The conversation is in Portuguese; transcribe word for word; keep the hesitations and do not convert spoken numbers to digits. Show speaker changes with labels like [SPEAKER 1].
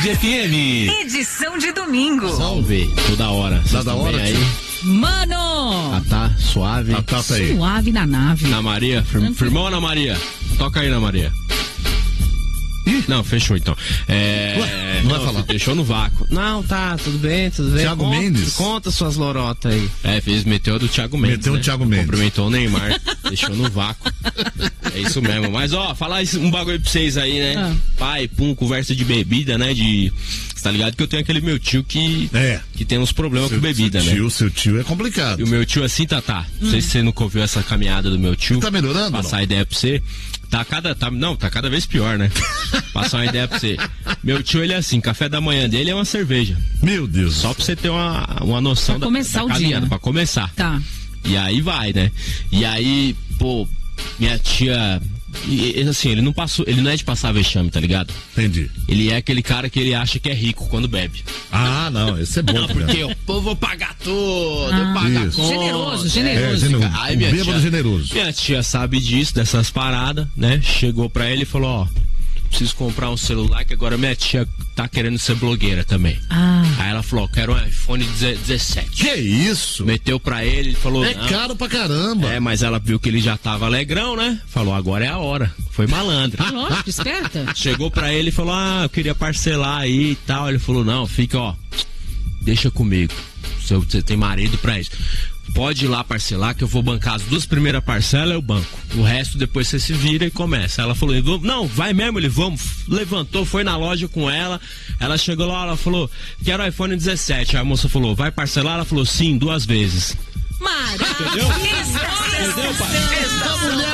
[SPEAKER 1] F M.
[SPEAKER 2] Edição de domingo.
[SPEAKER 3] Salve, toda hora.
[SPEAKER 1] Tá da hora
[SPEAKER 3] aí?
[SPEAKER 4] Mano!
[SPEAKER 3] Ah, tá, suave.
[SPEAKER 1] Ah, tá, tá aí.
[SPEAKER 4] Suave na nave.
[SPEAKER 3] Ana Maria, fir, firmou Ana Maria. Toca aí, Ana Maria. Ih? Não, fechou então. É,
[SPEAKER 1] Ué, não vai falar.
[SPEAKER 3] Deixou no vácuo. Não, tá, tudo bem, tudo bem.
[SPEAKER 1] Thiago
[SPEAKER 3] conta,
[SPEAKER 1] Mendes.
[SPEAKER 3] Conta suas lorotas aí. É, fez, meteu do Thiago Mendes.
[SPEAKER 1] Meteu o
[SPEAKER 3] né?
[SPEAKER 1] Thiago Mendes.
[SPEAKER 3] Cumprimentou o Neymar. Deixou no vácuo. É isso mesmo. Mas, ó, falar um bagulho pra vocês aí, né?
[SPEAKER 4] Ah.
[SPEAKER 3] Pai, pum, conversa de bebida, né? De. Você tá ligado que eu tenho aquele meu tio que.
[SPEAKER 1] É.
[SPEAKER 3] Que tem uns problemas
[SPEAKER 1] Seu,
[SPEAKER 3] com bebida,
[SPEAKER 1] seu
[SPEAKER 3] né?
[SPEAKER 1] tio, seu tio é complicado.
[SPEAKER 3] E o meu tio assim, Tatá. Não sei se você nunca ouviu essa caminhada do meu tio.
[SPEAKER 1] Tá melhorando?
[SPEAKER 3] Passar
[SPEAKER 1] não?
[SPEAKER 3] ideia pra você. Tá cada. Tá, não, tá cada vez pior, né? Passar uma ideia pra você. Meu tio, ele é assim, café da manhã dele é uma cerveja.
[SPEAKER 1] Meu Deus.
[SPEAKER 3] Só pra você ter uma, uma noção
[SPEAKER 4] Pra
[SPEAKER 3] da,
[SPEAKER 4] começar
[SPEAKER 3] da
[SPEAKER 4] o
[SPEAKER 3] caminhada,
[SPEAKER 4] dia.
[SPEAKER 3] pra começar.
[SPEAKER 4] Tá.
[SPEAKER 3] E aí vai, né? E aí, pô, minha tia. E, e, assim, ele não passou, ele não é de passar vexame, tá ligado?
[SPEAKER 1] Entendi.
[SPEAKER 3] Ele é aquele cara que ele acha que é rico quando bebe.
[SPEAKER 1] Ah, não, esse é bom.
[SPEAKER 3] Não, porque
[SPEAKER 1] cara.
[SPEAKER 3] eu, pô, vou pagar tudo, eu
[SPEAKER 4] Ah.
[SPEAKER 3] pago a
[SPEAKER 1] Isso.
[SPEAKER 3] conta.
[SPEAKER 4] Generoso,
[SPEAKER 1] É,
[SPEAKER 4] generoso.
[SPEAKER 1] generoso.
[SPEAKER 3] Aí
[SPEAKER 1] Um
[SPEAKER 3] minha
[SPEAKER 1] bêbado
[SPEAKER 3] tia-
[SPEAKER 1] generoso.
[SPEAKER 3] Minha tia sabe disso, dessas paradas, né? Chegou pra ele e falou, ó, preciso comprar um celular que agora minha tia tá querendo ser blogueira também.
[SPEAKER 4] Ah.
[SPEAKER 3] Aí ela falou, quero um iPhone dezessete.
[SPEAKER 1] Que isso?
[SPEAKER 3] Meteu pra ele, ele falou,
[SPEAKER 1] É
[SPEAKER 3] não.
[SPEAKER 1] caro pra caramba.
[SPEAKER 3] É, mas ela viu que ele já tava alegrão, né? Falou, agora é a hora. Foi malandra.
[SPEAKER 4] Lógico, esperta.
[SPEAKER 3] Chegou pra ele e falou, ah, eu queria parcelar aí e tal. Ele falou, não, fica, ó, deixa comigo. Você tem marido pra isso. Pode ir lá parcelar que eu vou bancar as duas primeiras parcelas, eu banco. O resto depois você se vira e começa. Ela falou, não, vai mesmo, ele vamos. Levantou, foi na loja com ela. Ela chegou lá, ela falou, quero iPhone dezessete. Aí a moça falou, vai parcelar? Ela falou, sim, duas vezes.
[SPEAKER 4] Maravilha!
[SPEAKER 3] Entendeu? Entendeu, pai?